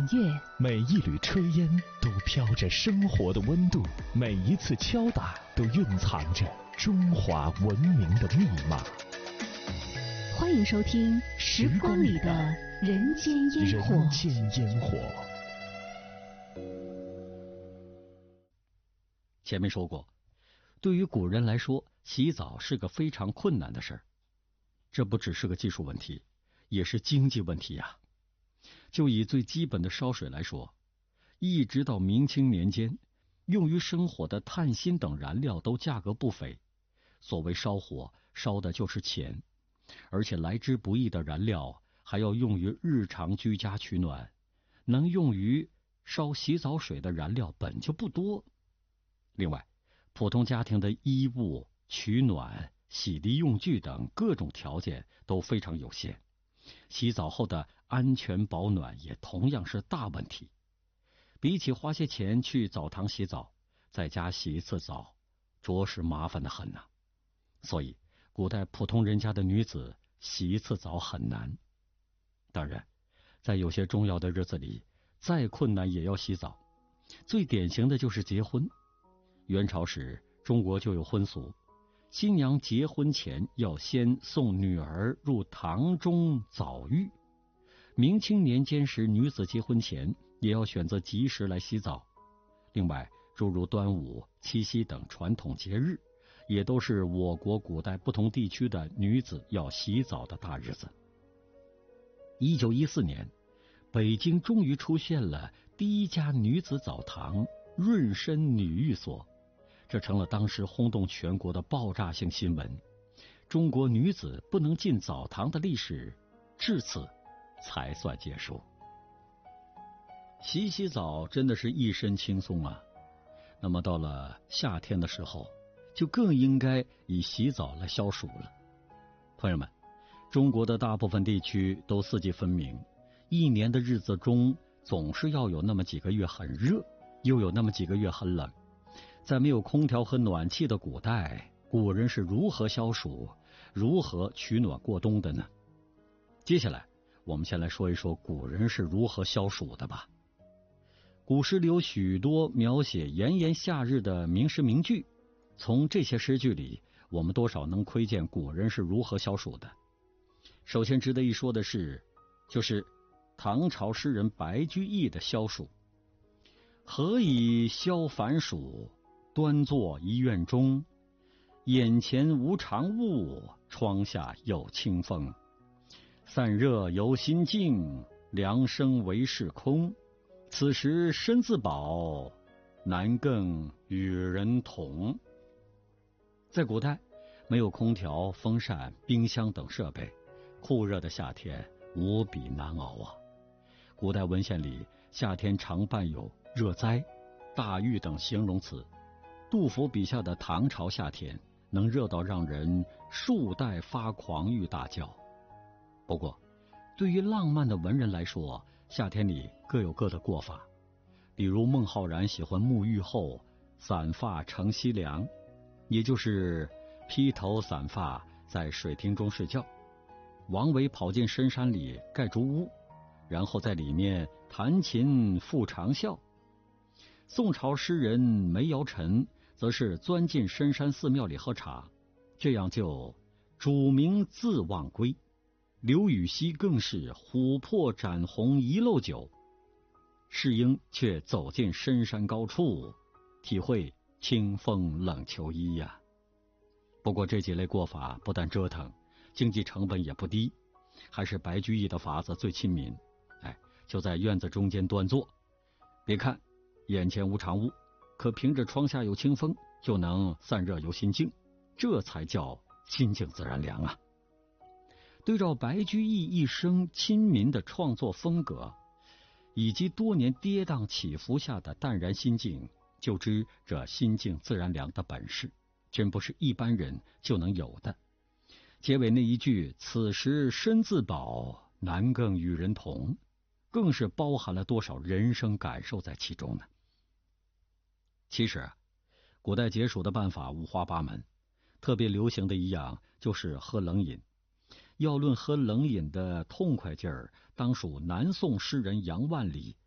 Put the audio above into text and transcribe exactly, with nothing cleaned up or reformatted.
月， 每一缕炊烟都飘着生活的温度，每一次敲打都蕴藏着中华文明的密码。 欢迎收听《时光里的人间烟火》。 人间烟火。 前面说过，对于古人来说，洗澡是个非常困难的事儿。这不只是个技术问题，也是经济问题呀。就以最基本的烧水来说，一直到明清年间，用于生火的炭芯等燃料都价格不菲。所谓烧火，烧的就是钱，而且来之不易的燃料还要用于日常居家取暖，能用于烧洗澡水的燃料本就不多。另外，普通家庭的衣物、取暖、洗涤用具等各种条件都非常有限，洗澡后的安全保暖也同样是大问题。比起花些钱去澡堂洗澡，在家洗一次澡着实麻烦得很呐、啊。所以古代普通人家的女子洗一次澡很难。当然，在有些重要的日子里，再困难也要洗澡。最典型的就是结婚。元朝时，中国就有婚俗，新娘结婚前要先送女儿入堂中澡浴。明清年间时，女子结婚前也要选择吉时来洗澡。另外，诸如端午、七夕等传统节日，也都是我国古代不同地区的女子要洗澡的大日子。一九一四年，北京终于出现了第一家女子澡堂——润身女浴所，这成了当时轰动全国的爆炸性新闻。中国女子不能进澡堂的历史至此才算结束。洗洗澡真的是一身轻松啊。那么到了夏天的时候，就更应该以洗澡来消暑了。朋友们，中国的大部分地区都四季分明，一年的日子中总是要有那么几个月很热，又有那么几个月很冷。在没有空调和暖气的古代，古人是如何消暑、如何取暖过冬的呢？接下来我们先来说一说古人是如何消暑的吧。古诗里有许多描写炎炎夏日的名诗名句，从这些诗句里，我们多少能窥见古人是如何消暑的。首先值得一说的是，就是唐朝诗人白居易的消暑。何以消烦暑，端坐一院中，眼前无长物，窗下有清风。散热由心静，凉生为室空。此时身自饱，难更与人同。在古代，没有空调、风扇、冰箱等设备，酷热的夏天无比难熬啊。古代文献里，夏天常伴有热灾、大狱等形容词。杜甫笔下的唐朝夏天能热到让人数代发狂欲大叫。不过，对于浪漫的文人来说，夏天里各有各的过法。比如孟浩然喜欢沐浴后散发乘溪凉，也就是披头散发在水亭中睡觉。王维跑进深山里盖竹屋，然后在里面弹琴复长啸。宋朝诗人梅尧臣则是钻进深山寺庙里喝茶，这样就主名自忘归。刘禹锡更是琥珀展红一漏酒，世英却走进深山高处，体会清风冷秋衣呀、啊。不过这几类过法不但折腾，经济成本也不低，还是白居易的法子最亲民。哎，就在院子中间端坐，别看眼前无长物，可凭着窗下有清风，就能散热由心静，这才叫心静自然凉啊。对照白居易一生亲民的创作风格，以及多年跌宕起伏下的淡然心境，就知这心静自然凉的本事真不是一般人就能有的。结尾那一句此时身自饱，难更与人同，更是包含了多少人生感受在其中呢。其实啊，古代解暑的办法五花八门，特别流行的一样就是喝冷饮。要论喝冷饮的痛快劲儿，当属南宋诗人杨万里